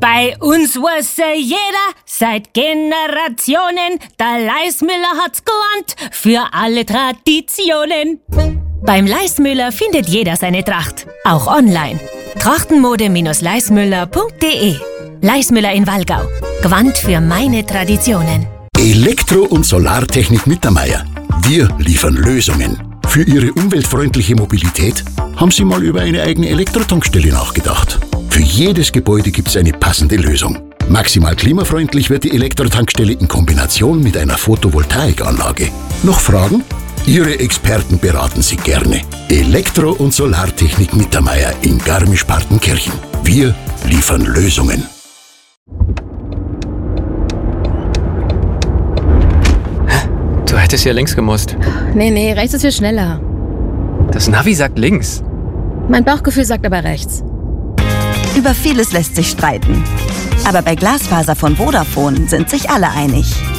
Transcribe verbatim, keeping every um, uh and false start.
Bei uns wusste jeder seit Generationen, der Leismüller hat's gelernt für alle Traditionen. Beim Leismüller findet jeder seine Tracht, auch online. Trachtenmode Leismüller punkt de. Leismüller in Wallgau. Gewand für meine Traditionen. Elektro- und Solartechnik Mittermeier. Wir liefern Lösungen. Für Ihre umweltfreundliche Mobilität haben Sie mal über eine eigene Elektrotankstelle nachgedacht. Für jedes Gebäude gibt es eine passende Lösung. Maximal klimafreundlich wird die Elektrotankstelle in Kombination mit einer Photovoltaikanlage. Noch Fragen? Ihre Experten beraten Sie gerne. Elektro- und Solartechnik Mittermeier in Garmisch-Partenkirchen. Wir liefern Lösungen. Du hättest hier links gemusst. Nee, nee, rechts ist viel schneller. Das Navi sagt links. Mein Bauchgefühl sagt aber rechts. Über vieles lässt sich streiten. Aber bei Glasfaser von Vodafone sind sich alle einig.